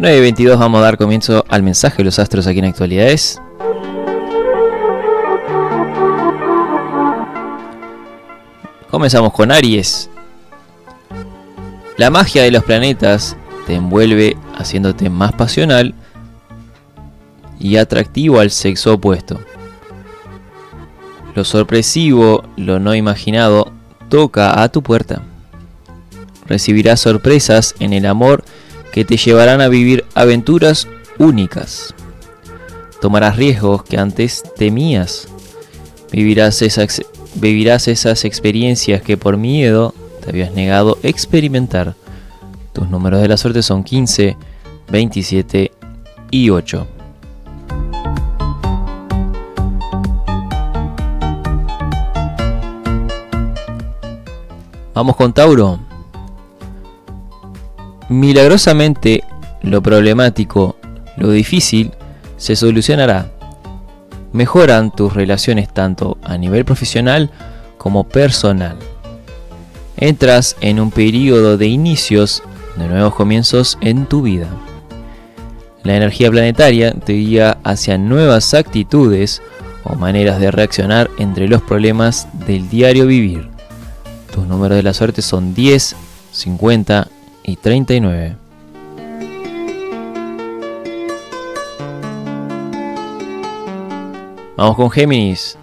9:22 vamos a dar comienzo al mensaje de los astros aquí en Actualidades. Comenzamos con Aries. La magia de los planetas te envuelve haciéndote más pasional y atractivo al sexo opuesto. Lo sorpresivo, lo no imaginado, toca a tu puerta. Recibirás sorpresas en el amor que te llevarán a vivir aventuras únicas. Tomarás riesgos que antes temías. Vivirás esas experiencias que por miedo te habías negado a experimentar. Tus números de la suerte son 15, 27 y 8. Vamos con Tauro. Milagrosamente, lo problemático, lo difícil, se solucionará. Mejoran tus relaciones tanto a nivel profesional como personal. Entras en un periodo de inicios, de nuevos comienzos en tu vida. La energía planetaria te guía hacia nuevas actitudes o maneras de reaccionar entre los problemas del diario vivir. Tus números de la suerte son 10, 50 y 39. Vamos con Géminis.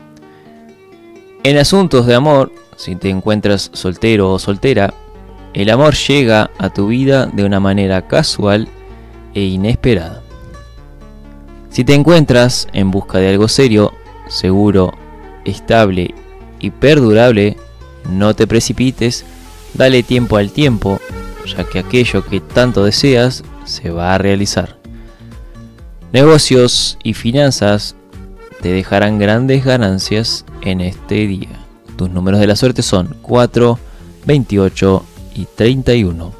En asuntos de amor, si te encuentras soltero o soltera, el amor llega a tu vida de una manera casual e inesperada. Si te encuentras en busca de algo serio, seguro, estable y perdurable, no te precipites, dale tiempo al tiempo, ya que aquello que tanto deseas se va a realizar. Negocios y finanzas te dejarán grandes ganancias en este día. Tus números de la suerte son 4, 28 y 31.